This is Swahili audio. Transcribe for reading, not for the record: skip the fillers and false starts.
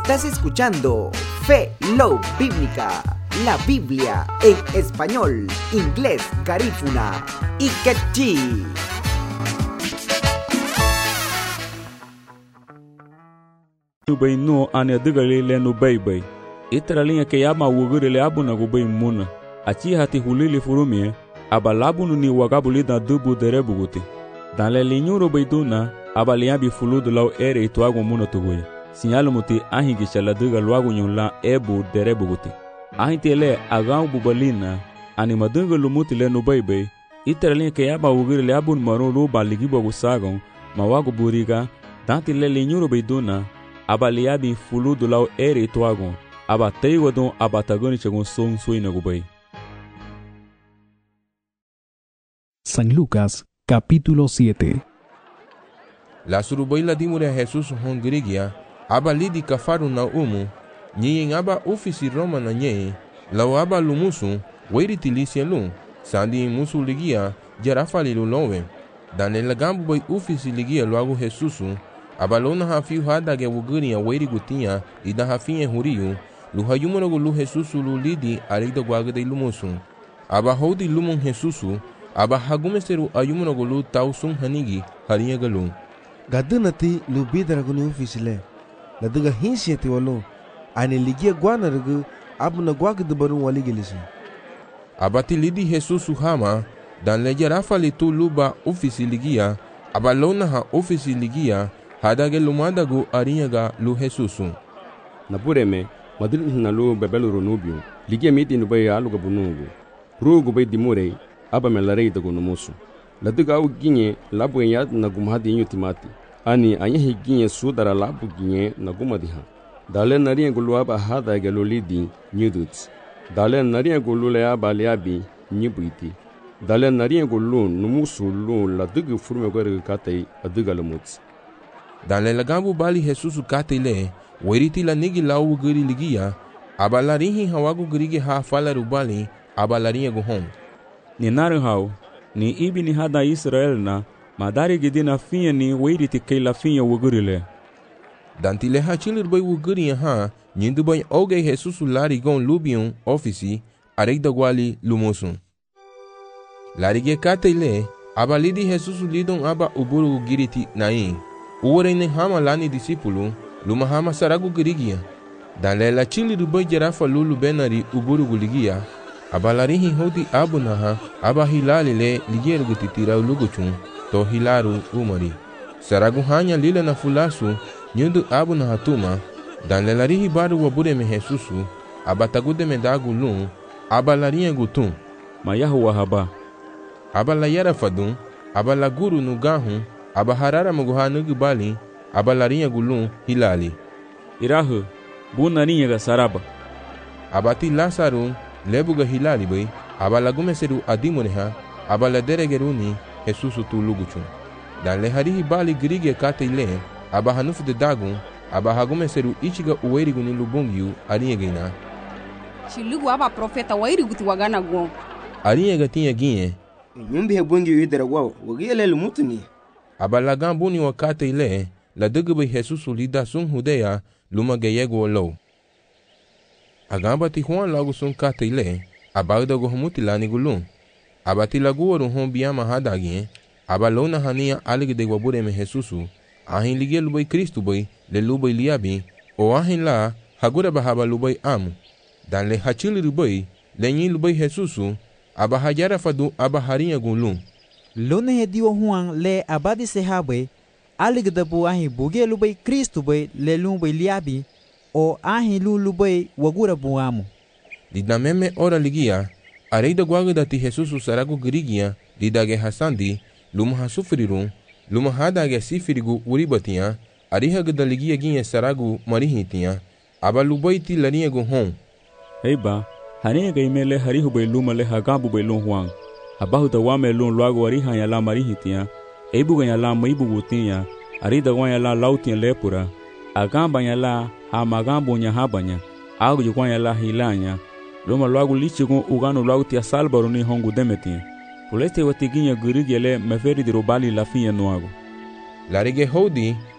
Estás escuchando Fe, Love Bíblica, la Biblia en español, inglés, garífuna y quechí. Bay no ane digale le no bay. Itra linha ke yama wugure le abu na gubay muna. Achi hati hulili furumie, abalabu ni wagabuli da dubu dere buguti. Dan le linyuro bay duna, abaliabi fuludu lau ere ituago muna tugoya. Sinyalo muti ahingi shala diga luago nyula ebu dere buguti. Ahinti le agau bubalina, anima diga lumuti le no bay. Itra linha ke yama wugure le abu maru ruba ligibo gusagon, mawago buriga, danti le linyuro bay duna, abaliabi fuludu lau ere ituago. Abateigo don abatagoni chegon son suina gubay. San Lucas, capítulo 7. La surubay la dimure a Jesus hongrigia, aba lidi kafaru na nyen aba ofisi Roma na nyen, lau aba lumusu, wairi tilisi lun, sandi musu ligia, jarafali lulowe. Dane lagambu bay ofisi ligia luago Jesusu, aba lona hafiu hadage wuguria wairi gutinha, ida hafinye huriu, luhayumunogu lu Jesusu lu lidi arida guaga de lumusu. Aba hodi lumun Jesusu, aba hagumeseru ayumunogu lu tausun hanigi harinha galu. Gadunati lu bidaragu ofisile. Ladiga hinsieti walu. Ani ligia guanaragu abuna guaga de barun waligilisi. Abati lidi Jesusu hama, dan leja rafali tu luba ofisi ligia, aba lona ha ofisi ligia, hadage lumadagu arinha ga lu Jesusu. Napureme, Madrid nalu bebelu runubio, ligia miti nubay aluga bunugu. Rugu bay dimure, aba melarei da gunumusu. Ladiga au ginye labu yad na gumhadi inyo timati. Ani anyahi ginye sudara labu ginye na gumadiha. Dale nariya gulu aba hada gelu lidi nyuduts. Dale nariya gulu le aba liabi nyibuiti. Dale nariya gulu numusu lu ladiga furme gore katei adiga lumuts. Dale lagambu bali Jesusu katei le, Wairiti la nigi lau guri ligia, abalarihi hawagu gurigi ha falaru bali, abalarinha guhom. Ni naru hau, ni ibi ni hada Israel na, madari gidina finha ni wairiti kei la finha wugurile. Dantile ha chilir bay wuguri ha, nyindu bay oge Jesusu lari gon lubion ofisi, areida guali lumusun. Larige kate le, abalidi Jesusu lidon aba uburu giriti nain. Uwarene hama lani disipulu, lumahama saragu girigia. Dan la chili rubai jarafa lulu benari uburu guligia. Abalarihi hodi abu naha, aba hilali le ligeru gutitira luguchun, to hilaru umari. Saragu hanya lila na fulasu, nyundu abu naha tuma. Dan larihi baru wabure me Jesusu, abatagude me dagu lun, abalarinha gutun. Mayahu wahaba. Abalayara fadun, abalaguru nugahun, abaharara muguha nugubali, abalarinha gulun hilali. Irahu, bunarinha ga saraba. Abati Lasaru lebuga hilali bay, abalagumeseru adimuneha, abaladeregeruni Jesusu tu luguchun. Dan leharihi bali grige katele, abahanufu de dagun, abahagumeseru ichiga uweriguni lubungiu arinhegina. Chilugu aba profeta wairiguti wagana gon. Arinhega tinha ginhe. Nyumbi hebungi idara wao, wagiele lumutuni. Abalagambuni wakate ile, la dugube Jesusu lida sun hudeya, luma geyego low. Agambati Juan lagu sun kate ile, abagda gohmuti lani gulun. Abati lagu hon biyama hadagien, abalona hania alig de wabure me Jesusu, ahin ligia lubay Kristu bay, le lubay liabi, o ahin la, hagura bahaba lubay amu. Dan le hachili lubay, le nyi lubay Jesusu, abahajara fadu abaharinha gulun. Lone hediwa Juan le abadi sehabe, aligdabu ahi buge lubay Kristu bay le lubay liabi, o ahi lubay wagura buamu. Lidameme ora ligia, areida guagda ti Jesusu saragu girigia, lidage hasandi, lumaha sufrirun, lumahadage sifirigu uribatia, arihagda ligia ginha saragu marihitia, abalubay ti larinha guhon. Heiba, harinha gaimele harihu bay luma le hagabu bay lun Juan. Abahu da wame lun luago ariha ya la marihitia, eibuga ya la maibugutia, arida wan ya la lautia lepura, agamba ya la hamagambo nya habanya, agu jukwan ya la hilanya, luma luago lichigun ugano luago tia salbaru ni hongu demetia. Puleste watiginya gurigele meferi di robali la finya nuago. Larige hodi,